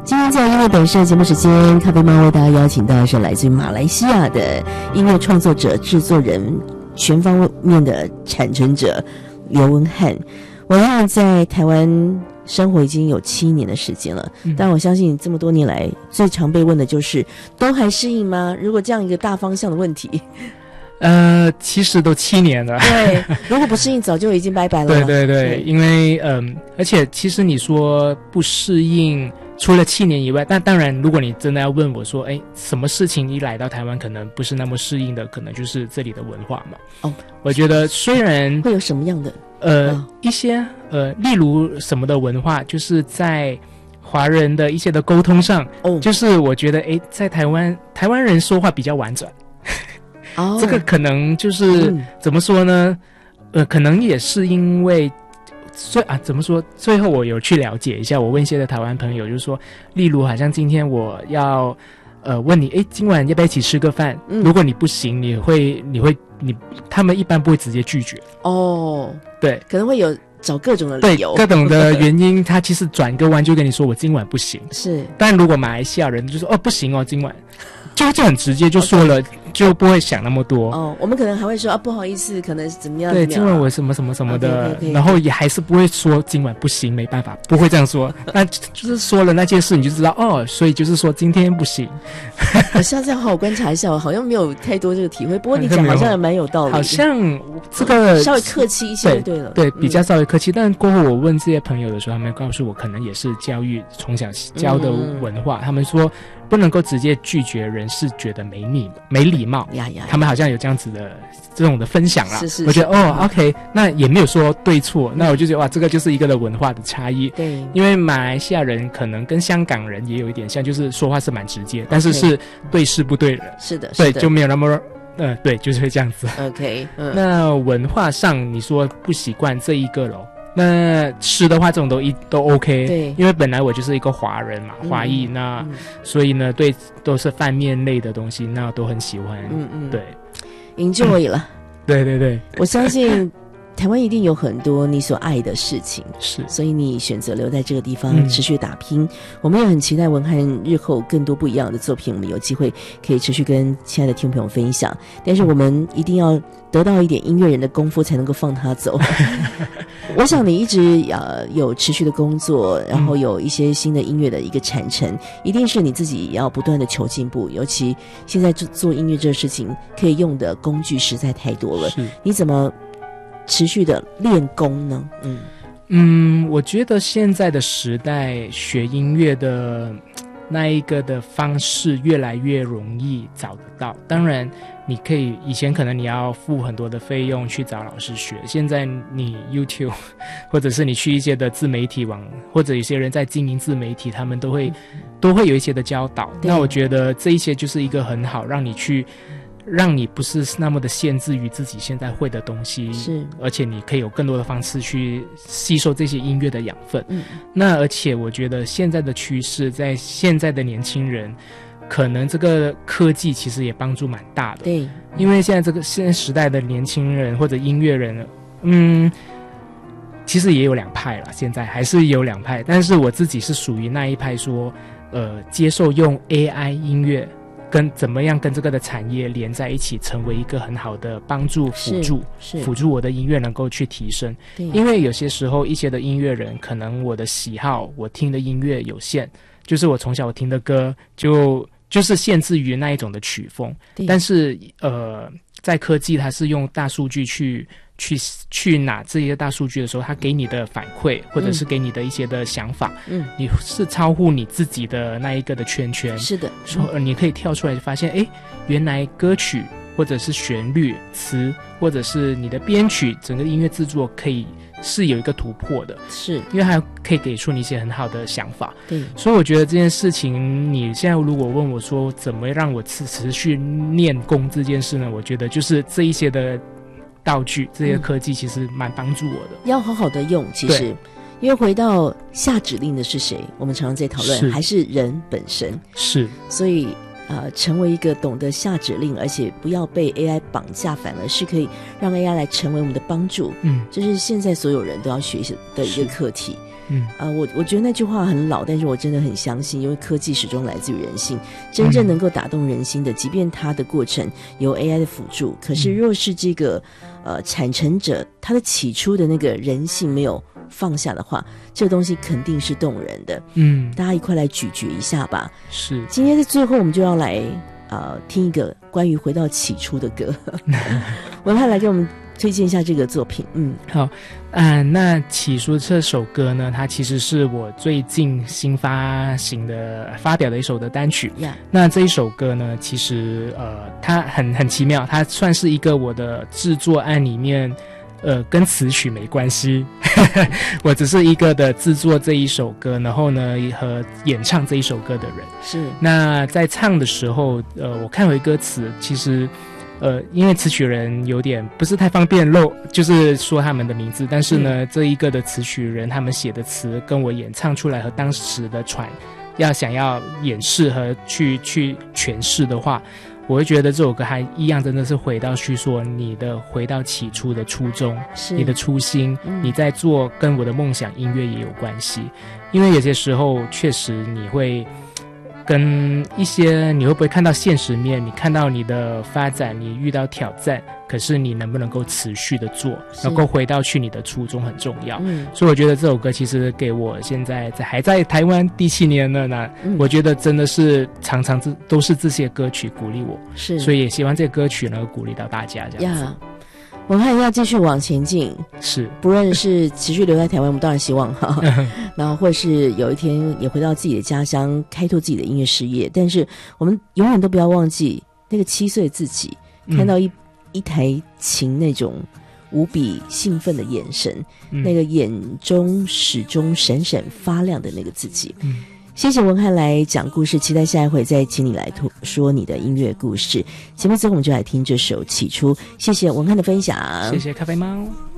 今天在音乐本色节目时间，咖啡猫为大家邀请到的是来自于马来西亚的音乐创作者、制作人，全方面的产生者刘文翰。文翰在台湾生活已经有7年的时间了，但我相信这么多年来最常被问的就是都还适应吗？如果这样一个大方向的问题， 其实都7年了。 对，如果不适应早就已经拜拜了。 对对对，因为而且其实你说不适应，除了7年以外，但当然如果你真的要问我说什么事情一来到台湾可能不是那么适应的，可能就是这里的文化嘛。哦，我觉得虽然会有什么样的一些例如什么的文化，就是在华人的一些的沟通上，就是我觉得在台湾人说话比较婉转。这个可能就是怎么说呢？可能也是因为怎么说？最后我有去了解一下，我问一些的台湾朋友，就是说，例如好像今天我要问你，今晚要不要一起吃个饭？如果你不行，他们一般不会直接拒绝。哦，对， 可能会有找各种的理由， 对，各种的原因，他其实转个弯就跟你说我今晚不行。 是， 但如果马来西亚人就说不行哦，今晚。就很直接就说了，就不会想那么多。哦， 我们可能还会说不好意思，可能怎么样？ 对，今晚我什么什么什么的，然后也还是不会说今晚不行，没办法，不会这样说。那就是说了那件事，你就知道所以就是说今天不行。 我下次要好好观察一下，我好像没有太多这个体会。不过你讲好像也蛮有道理， 好像这个稍微客气一些就对了。 对，比较稍微客气。但过后我问这些朋友的时候，他们告诉我，可能也是教育从小教的文化，他们说。不能够直接拒绝人是觉得没礼貌呀，他们好像有这样子的这种的分享啦。是我觉得OK， 那也没有说对错，那我就觉得这个就是一个的文化的差异。对，因为马来西亚人可能跟香港人也有一点像，就是说话是蛮直接，但是对事不对人。是的，对，就没有那么对，就是会这样子。OK， 那文化上你说不习惯这一个咯。那吃的话这种都 OK， 对，因为本来我就是一个华人嘛，华裔，那所以呢对都是饭面类的东西那都很喜欢。对 enjoy 了。 对对对， 我相信台湾一定有很多你所爱的事情， 是， 所以你选择留在这个地方持续打拼。我们也很期待文翰日后更多不一样的作品，我们有机会可以持续跟亲爱的听众朋友分享。但是我们一定要得到一点音乐人的功夫，才能够放他走。我想你一直有持续的工作，然后有一些新的音乐的一个产生，一定是你自己要不断的求进步。尤其现在做音乐这个事情，可以用的工具实在太多了。你怎么持续的练功呢？ 我觉得现在的时代学音乐的那一个的方式越来越容易找得到。当然你可以以前可能你要付很多的费用去找老师学，现在你 YouTube 或者是你去一些的自媒体网，或者有些人在经营自媒体，他们都会有一些的教导。那我觉得这一些就是一个很好让你不是那么的限制于自己现在会的东西，是，而且你可以有更多的方式去吸收这些音乐的养分。那而且我觉得现在的趋势，在现在的年轻人，可能这个科技其实也帮助蛮大的。对，因为现在时代的年轻人或者音乐人，其实也有2派啦，现在还是有2派，但是我自己是属于那一派说，接受用 AI 音乐。跟怎么样跟这个的产业连在一起，成为一个很好的帮助辅助我的音乐能够去提升。因为有些时候一些的音乐人可能我的喜好我听的音乐有限，就是我从小我听的歌就是限制于那一种的曲风，但是在科技它是用大数据去拿这些大数据的时候，他给你的反馈或者是给你的一些的想法，你是超乎你自己的那一个的圈。是的，说你可以跳出来发现，原来歌曲或者是旋律词或者是你的编曲整个音乐制作是有一个突破的，是因为它可以给出你一些很好的想法。对，所以我觉得这件事情，你现在如果问我说怎么让我持续练功这件事呢？我觉得就是这一些的道具，这些科技其实蛮帮助我的，要好好的用。其实因为回到下指令的是谁，我们常常在讨论，还是人本身。是，所以成为一个懂得下指令，而且不要被 AI 绑架，反而是可以让 AI 来成为我们的帮助。这是现在所有人都要学习的一个课题。 我觉得那句话很老，但是我真的很相信，因为科技始终来自于人性，真正能够打动人心的，即便它的过程由 AI 的辅助，可是若是这个产成者他的起初的那个人性没有放下的话，这个东西肯定是动人的。大家一块来咀嚼一下吧。是，今天在最后我们就要来听一个关于回到起初的歌。文翰来给我们推荐一下这个作品。 好，那起初这首歌呢，它其实是我最近新发表的一首的单曲。那这一首歌呢，其实它很奇妙，它算是一个我的制作案里面。跟词曲没关系，我只是一个的制作这一首歌，然后呢和演唱这一首歌的人。是。那在唱的时候，我看回歌词，其实，因为词曲人有点不是太方便就是说他们的名字，但是呢，这一个的词曲人他们写的词跟我演唱出来和当时的想要演示和去诠释的话。我会觉得这首歌还一样，真的是回到起初的初衷，你的初心，你在做跟我的梦想音乐也有关系。因为有些时候确实你会跟你会不会看到现实面，你看到你的发展，你遇到挑战，可是你能不能够持续的做，能够回到去你的初衷很重要。所以我觉得这首歌其实给我现在还在台湾第7年了呢，我觉得真的是常常都是这些歌曲鼓励我，是，所以也希望这个歌曲能够鼓励到大家这样子。 文翰要继续往前进，是，不论是持续留在台湾，我们当然希望哈，然后或是有一天也回到自己的家乡，开拓自己的音乐事业。但是我们永远都不要忘记那个7岁自己，看到一台琴那种无比兴奋的眼神，那个眼中始终闪闪发亮的那个自己。谢谢文翰来讲故事，期待下一回再请你来说你的音乐故事。节目最后我们就来听这首《起初》，谢谢文翰的分享， 谢谢咖啡猫。